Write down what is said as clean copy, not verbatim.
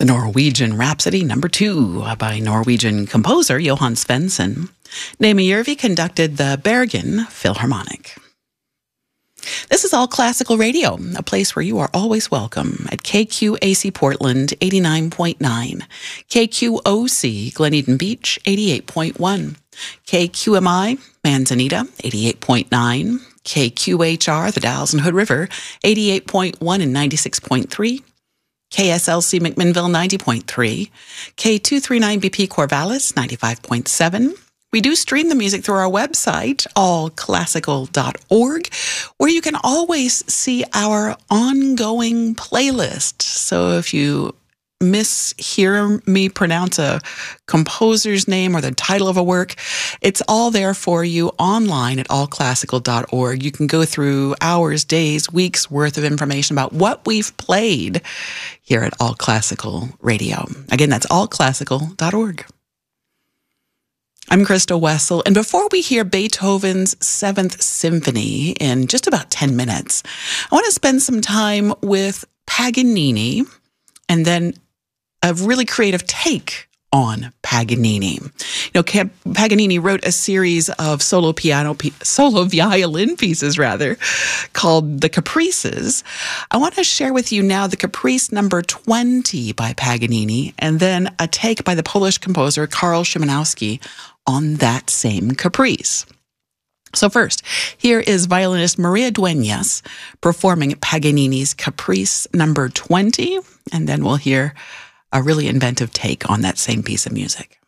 The Norwegian Rhapsody No. 2 by Norwegian composer Johan Svensson. Naomi Järvi conducted the Bergen Philharmonic. This is All Classical Radio, a place where you are always welcome at KQAC Portland 89.9, KQOC Glen Beach 88.1, KQMI Manzanita 88.9, KQHR the Dalles and Hood River 88.1 and 96.3, KSLC McMinnville 90.3, K239BP Corvallis 95.7. We do stream the music through our website, allclassical.org, where you can always see our ongoing playlist. So if you mishear me pronounce a composer's name or the title of a work, it's all there for you online at allclassical.org. You can go through hours, days, weeks worth of information about what we've played here at All Classical Radio. Again, that's allclassical.org. I'm Crystal Wessel, and before we hear Beethoven's 7th Symphony in just about 10 minutes, I want to spend some time with Paganini and then a really creative take on Paganini. Paganini wrote a series of solo violin pieces, called The Caprices. I want to share with you now the Caprice number 20 by Paganini, and then a take by the Polish composer Karl Szymanowski on that same Caprice. So first, here is violinist Maria Dueñas performing Paganini's Caprice number 20, and then we'll hear a really inventive take on that same piece of music.